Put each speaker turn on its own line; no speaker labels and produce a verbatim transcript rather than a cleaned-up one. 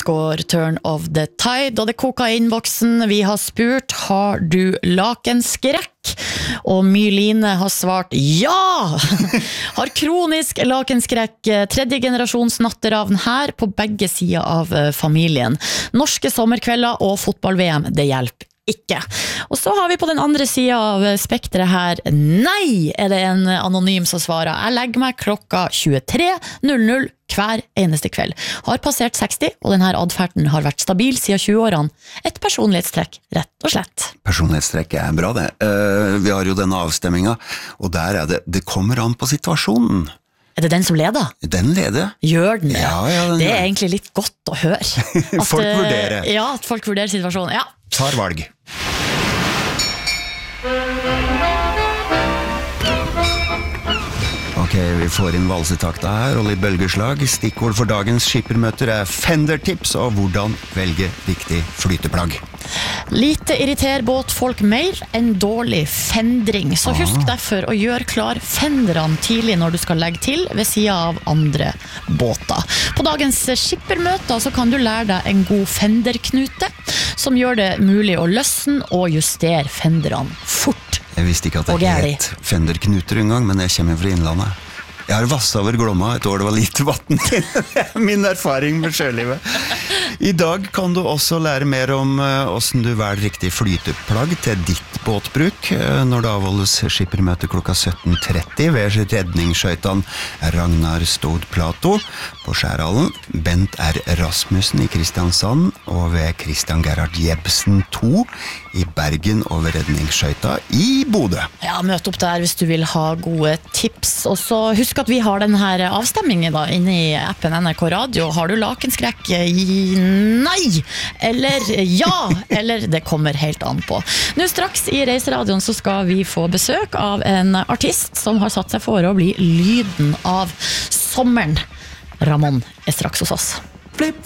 underscore turn of the tide, og det koker i innboksen. Vi har spurt, har du lakenskrekk? Og Myline har svart ja! Har kronisk lakenskrekk, tredje generasjons natteravn her på begge sider av familien. Norske sommerkvelder og fotball-V M, det hjelper ikke. Og så har vi på den andre siden av spektret her, nei, er det en anonym som svarer. Jeg legger meg klokka tjuetre null null hver eneste kveld. Har passert seksti, og denne adferden har vært stabil siden tjue-årene. Et personlighetstrekk, rett og slett.
Personlighetstrekk er bra det. Uh, vi har jo denne avstemminga, og der er det, det kommer an på situasjonen.
Er det den som leder?
Den leder.
Gjør den det?
Ja, ja, den
det er
gjør.
egentlig litt godt å høre. At,
folk vurderer.
Ja, at folk vurderer situasjonen. Ja.
Tar valg. Ok, vi får inn valsetakta her, og litt bølgeslag. Stikkord for dagens skippermøter er Fender-tips og hvordan velge riktig flyteplagg.
Lite irriter båtfolk mer enn dårlig fendring. Så husk derfor å gjøre klar fenderne tidlig når du skal legge til ved siden av andre båter. På dagens skippermøter så kan du lære deg en god fenderknute som gjør det mulig å løsne og justere fenderne fort.
Jeg visste ikke at det het Fender-knuter en gang, men jeg kommer fra Innlandet. Jeg har vasset over Glomma et år det var lite vatten. Det er min erfaring med sjølivet. I dag kan du også lære mer om hvordan du velger riktig flyteplagg til ditt båtbruk når det avholdes skippermøte klokka sytten tretti ved redningsskøytene Ragnar Stod Plato på Skjærhallen, Bent R. Rasmussen i Kristiansand og ved Christian Gerhard Jebsen to i Bergen og ved redningsskøyta i Bodø.
Ja, møt opp der hvis du vil ha gode tips. Og så husk at vi har denne avstemmingen da, inne i appen N R K Radio. Har du lakenskrekk? Nei! Eller ja! Eller det kommer helt an på. Nå straks i Reiseradioen så skal vi få besøk av en artist som har satt seg for å bli lyden av sommeren. Ramón er straks hos oss.